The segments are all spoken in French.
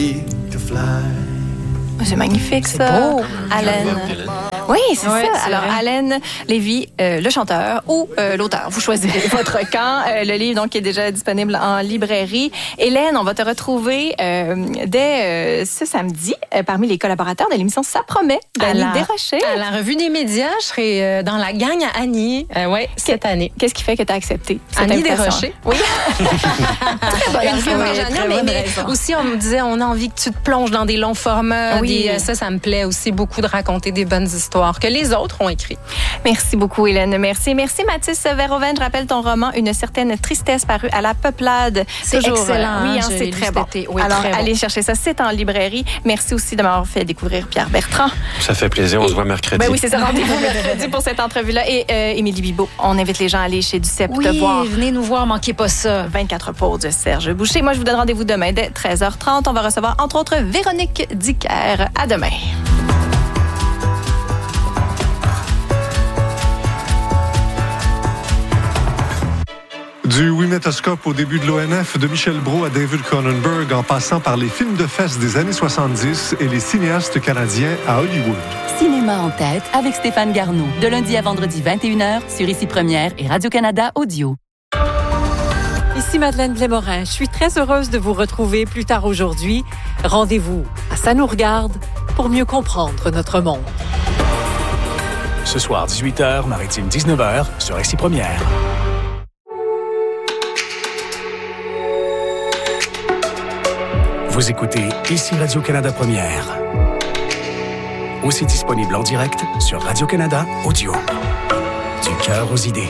C'est magnifique, c'est ça. beau. Allen. Oui, c'est ça. Alors, Allen Lévy, le chanteur ou l'auteur. Vous choisirez votre camp. Le livre, donc, est déjà disponible en librairie. Hélène, on va te retrouver dès ce samedi parmi les collaborateurs de l'émission Ça promet d'Annie Desrochers. À la Revue des médias, je serai dans la gang à Annie, cette année. Qu'est-ce qui fait que tu as accepté cette Annie invitation? Desrochers. Oui. Très bonne info, mais aussi, on me disait, on a envie que tu te plonges dans des longs formats. Oui. Ça me plaît aussi beaucoup de raconter des bonnes histoires que les autres ont écrites. Merci beaucoup, Hélène. Merci. Merci, Mathis Verhoeven. Je rappelle ton roman Une certaine tristesse paru à la Peuplade. C'est toujours excellent. Oui, c'est très bon. Oui, alors, très allez bon. chercher ça. C'est en librairie. Merci aussi de m'avoir fait découvrir Pierre Bertrand. Ça fait plaisir. On se voit mercredi. Ben oui, c'est ça. Rendez-vous mercredi pour cette entrevue-là. Et Émilie Bibeau, on invite les gens à aller chez Duceppe te voir. Venez nous voir. Manquez pas ça. 24 pauses de Serge Boucher. Moi, je vous donne rendez-vous demain dès 13h30. On va recevoir, entre autres, Véronique Dicker. À demain. Du Winétoscope au début de l'ONF, de Michel Brault à David Cronenberg, en passant par les films de fesses des années 70 et les cinéastes canadiens à Hollywood. Cinéma en tête avec Stéphane Garneau. De lundi à vendredi 21h sur Ici Première et Radio-Canada Audio. Ici Madeleine Blais-Morin. Je suis très heureuse de vous retrouver plus tard aujourd'hui. Rendez-vous à Ça nous regarde pour mieux comprendre notre monde. Ce soir, 18h, Maritime 19h, sur Ici Première. Vous écoutez Ici Radio-Canada Première. Aussi disponible en direct sur Radio-Canada Audio. Du cœur aux idées.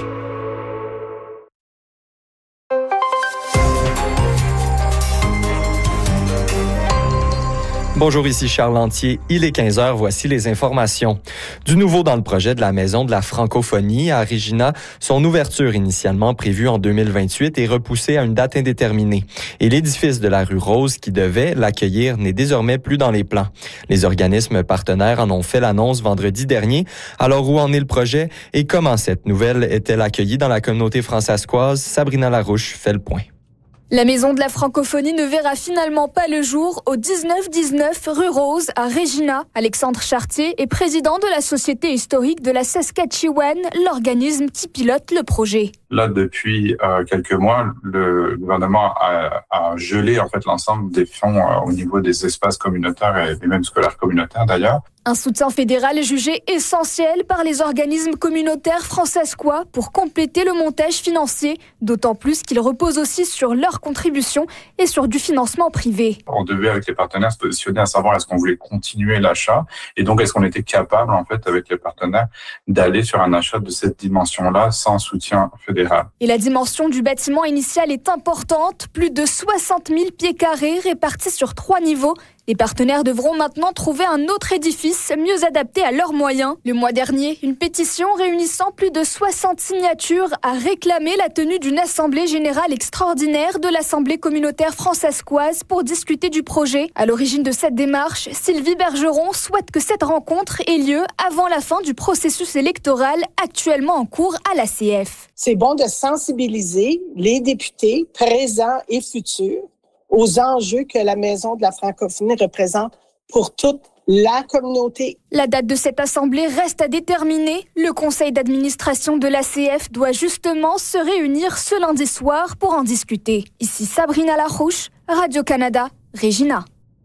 Bonjour, ici Charles Lantier. Il est 15h, voici les informations. Du nouveau dans le projet de la Maison de la francophonie à Regina, son ouverture initialement prévue en 2028 est repoussée à une date indéterminée. Et l'édifice de la rue Rose qui devait l'accueillir n'est désormais plus dans les plans. Les organismes partenaires en ont fait l'annonce vendredi dernier. Alors où en est le projet et comment cette nouvelle est-elle accueillie dans la communauté françaiscoise? Sabrina Larouche fait le point. La Maison de la francophonie ne verra finalement pas le jour au 1919 rue Rose à Regina. Alexandre Chartier est président de la Société historique de la Saskatchewan, l'organisme qui pilote le projet. Là, depuis quelques mois, le gouvernement a gelé en fait l'ensemble des fonds au niveau des espaces communautaires et même scolaires communautaires d'ailleurs. Un soutien fédéral est jugé essentiel par les organismes communautaires francescois pour compléter le montage financier, d'autant plus qu'il repose aussi sur leur contribution et sur du financement privé. On devait avec les partenaires se positionner à savoir est-ce qu'on voulait continuer l'achat et donc est-ce qu'on était capable en fait avec les partenaires d'aller sur un achat de cette dimension-là sans soutien fédéral. Et la dimension du bâtiment initial est importante, plus de 60 000 pieds carrés répartis sur 3 niveaux. Les partenaires devront maintenant trouver un autre édifice mieux adapté à leurs moyens. Le mois dernier, une pétition réunissant plus de 60 signatures a réclamé la tenue d'une assemblée générale extraordinaire de l'Assemblée communautaire francescoise pour discuter du projet. À l'origine de cette démarche, Sylvie Bergeron souhaite que cette rencontre ait lieu avant la fin du processus électoral actuellement en cours à l'ACF. C'est bon de sensibiliser les députés présents et futurs aux enjeux que la Maison de la francophonie représente pour toute la communauté. La date de cette assemblée reste à déterminer. Le conseil d'administration de l'ACF doit justement se réunir ce lundi soir pour en discuter. Ici Sabrina Larouche, Radio-Canada, Regina.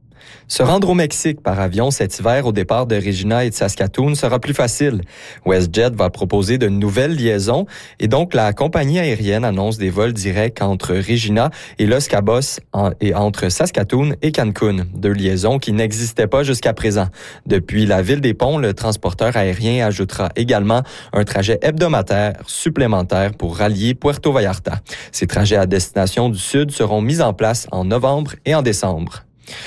Se rendre au Mexique par avion cet hiver au départ de Regina et de Saskatoon sera plus facile. WestJet va proposer de nouvelles liaisons et donc la compagnie aérienne annonce des vols directs entre Regina et Los Cabos et entre Saskatoon et Cancun, 2 liaisons qui n'existaient pas jusqu'à présent. Depuis la ville des Ponts, le transporteur aérien ajoutera également un trajet hebdomadaire supplémentaire pour rallier Puerto Vallarta. Ces trajets à destination du Sud seront mis en place en novembre et en décembre.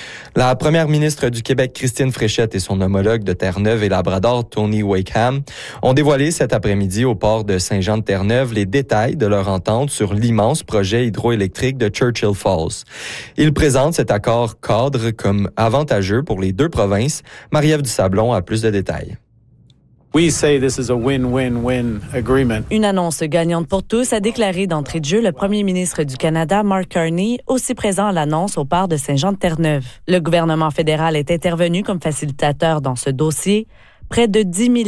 La première ministre du Québec, Christine Fréchette, et son homologue de Terre-Neuve et Labrador, Tony Wakeham, ont dévoilé cet après-midi au port de Saint-Jean-de-Terre-Neuve les détails de leur entente sur l'immense projet hydroélectrique de Churchill Falls. Ils présentent cet accord cadre comme avantageux pour les 2 provinces. Marie-Ève Dusablon a plus de détails. We say this is a win-win-win agreement. Une annonce gagnante pour tous, a déclaré d'entrée de jeu le premier ministre du Canada, Mark Carney, aussi présent à l'annonce au port de Saint-Jean-de-Terre-Neuve. Le gouvernement fédéral est intervenu comme facilitateur dans ce dossier. Près de 10 000